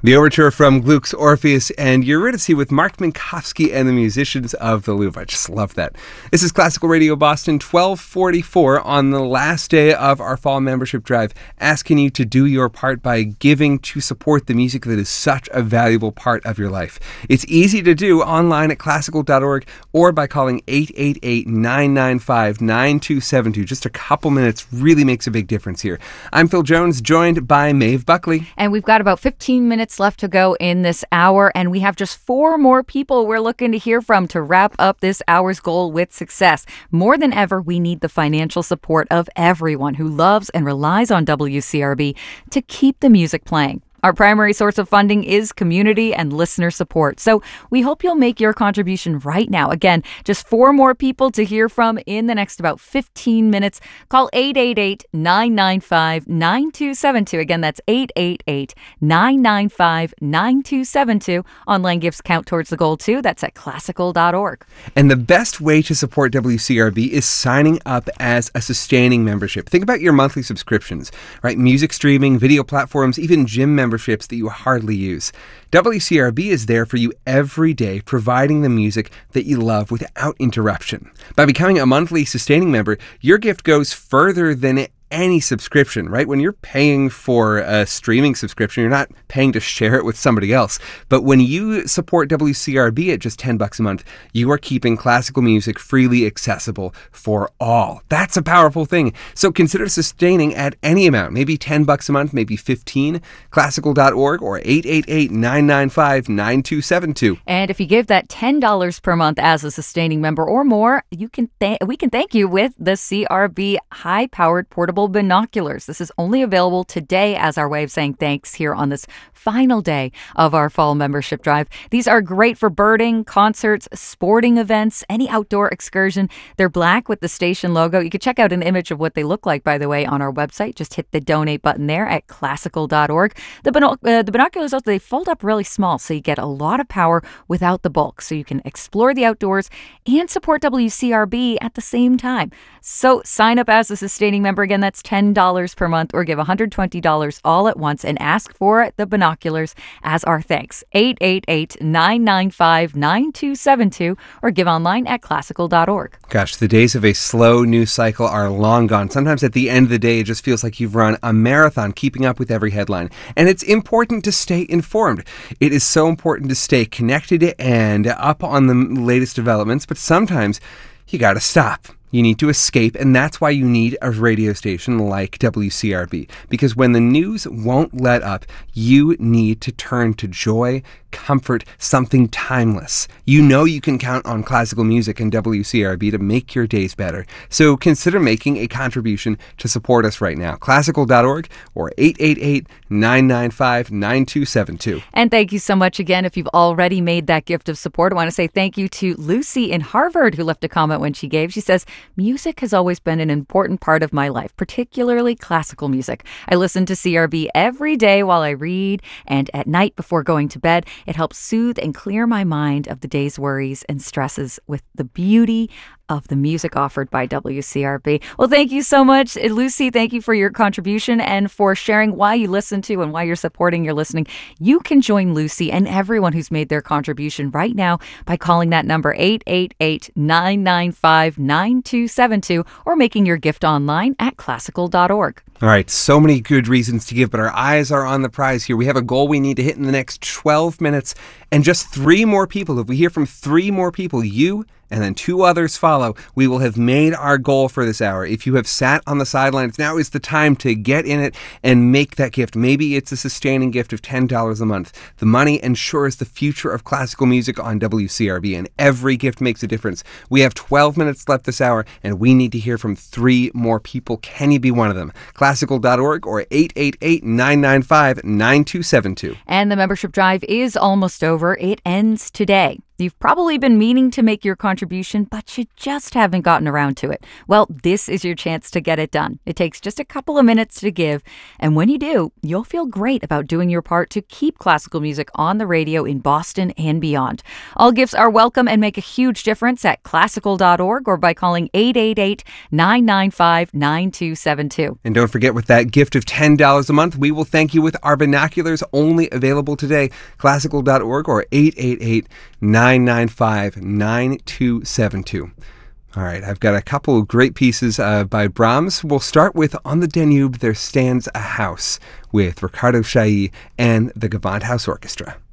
The overture from Gluck's Orpheus and Eurydice with Mark Minkowski and the musicians of the Louvre. I just love that. This is Classical Radio Boston, 1244 on the last day of our fall membership drive, asking you to do your part by giving to support the music that is such a valuable part of your life. It's easy to do online at classical.org or by calling 888-995-9272. Just a couple minutes really makes a big difference here. I'm Phil Jones, joined by Maeve Buckley. And we've got about 15 minutes left to go in this hour, and we have just 4 more people we're looking to hear from to wrap up this hour's goal with success. More than ever, we need the financial support of everyone who loves and relies on WCRB to keep the music playing. Our primary source of funding is community and listener support, so we hope you'll make your contribution right now. Again, just 4 more people to hear from in the next about 15 minutes. Call 888-995-9272. Again, that's 888-995-9272. Online gifts count towards the goal, too. That's at classical.org. And the best way to support WCRB is signing up as a sustaining membership. Think about your monthly subscriptions, right? Music streaming, video platforms, even gym memberships that you hardly use. WCRB is there for you every day, providing the music that you love without interruption. By becoming a monthly sustaining member, your gift goes further than any subscription, right? When you're paying for a streaming subscription, you're not paying to share it with somebody else. But when you support WCRB at just $10 a month, you are keeping classical music freely accessible for all. That's a powerful thing. So consider sustaining at any amount, maybe $10 a month, maybe $15, classical.org or 888-995-9272. And if you give that $10 per month as a sustaining member or more, we can thank you with the CRB high-powered portable binoculars. This is only available today as our way of saying thanks here on this final day of our fall membership drive. These are great for birding, concerts, sporting events, any outdoor excursion. They're black with the station logo. You can check out an image of what they look like, by the way, on our website. Just hit the donate button there at classical.org. The binoculars, also, they fold up really small, so you get a lot of power without the bulk, so you can explore the outdoors and support WCRB at the same time. So sign up as a sustaining member. Again, that's $10 per month, or give $120 all at once and ask for the binoculars as our thanks. 888-995-9272 or give online at classical.org. Gosh, the days of a slow news cycle are long gone. Sometimes at the end of the day, it just feels like you've run a marathon keeping up with every headline. And it's important to stay informed. It is so important to stay connected and up on the latest developments, but sometimes you got to stop. You need to escape, and that's why you need a radio station like WCRB. Because when the news won't let up, you need to turn to joy, comfort, something timeless. You know you can count on classical music and WCRB to make your days better. So consider making a contribution to support us right now. Classical.org or 888-995-9272. And thank you so much again if you've already made that gift of support. I want to say thank you to Lucy in Harvard, who left a comment when she gave. She says, music has always been an important part of my life, particularly classical music. I listen to CRB every day while I read and at night before going to bed. It helps soothe and clear my mind of the day's worries and stresses with the beauty of the music offered by WCRB. Well, thank you so much, Lucy. Thank you for your contribution and for sharing why you listen to and why you're supporting your listening. You can join Lucy and everyone who's made their contribution right now by calling that number 888-995-9272 or making your gift online at classical.org. All right, so many good reasons to give, but our eyes are on the prize here. We have a goal we need to hit in the next 12 minutes, and just 3 more people. If we hear from 3 more people, you and then 2 others follow, we will have made our goal for this hour. If you have sat on the sidelines, now is the time to get in it and make that gift. Maybe it's a sustaining gift of $10 a month. The money ensures the future of classical music on WCRB, and every gift makes a difference. We have 12 minutes left this hour, and we need to hear from 3 more people. Can you be one of them? Classical.org or 888-995-9272. And the membership drive is almost over. It ends today. You've probably been meaning to make your contribution, but you just haven't gotten around to it. Well, this is your chance to get it done. It takes just a couple of minutes to give, and when you do, you'll feel great about doing your part to keep classical music on the radio in Boston and beyond. All gifts are welcome and make a huge difference at classical.org or by calling 888-995-9272. And don't forget, with that gift of $10 a month, we will thank you with our binoculars, only available today. Classical.org or 888-995-9272. All right, I've got a couple of great pieces by Brahms. We'll start with On the Danube, There Stands a House with Ricardo Chailly and the Gewandhaus Orchestra.